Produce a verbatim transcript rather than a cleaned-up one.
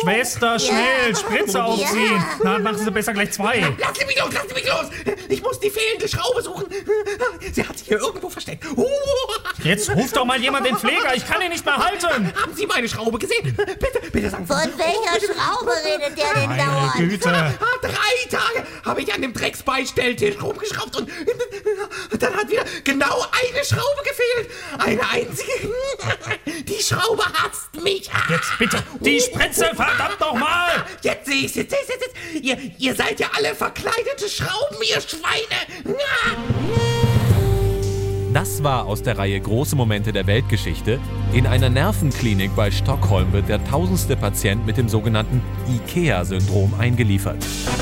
Schwester, schnell, Ja. Spritze aufziehen. Ja. Na, machen Sie besser gleich zwei. Lassen Sie mich los, lassen Sie mich los! Ich muss die fehlende Schraube suchen. Sie hat sich hier irgendwo versteckt. Uh, Jetzt ruft doch mal jemand den Pfleger, ich kann ihn nicht mehr halten. haben Sie meine Schraube gesehen? Bitte, bitte sagen Sie. Von welcher Schraube redet der denn Meine dauernd? Güte. Ah, Drei Tage habe ich an dem Drecksbeistelltisch rumgeschraubt und dann hat wieder genau eine Schraube gefehlt. Eine einzige. Die Schraube hasst mich. Jetzt bitte, die Spritze, verdammt nochmal. Jetzt sehe ich es. Jetzt, jetzt, jetzt, jetzt. Ihr, ihr seid ja alle verkleidete Schrauben, ihr Schweine. Das war aus der Reihe Große Momente der Weltgeschichte. In einer Nervenklinik bei Stockholm wird der tausendste Patient mit dem sogenannten IKEA-Syndrom eingeliefert.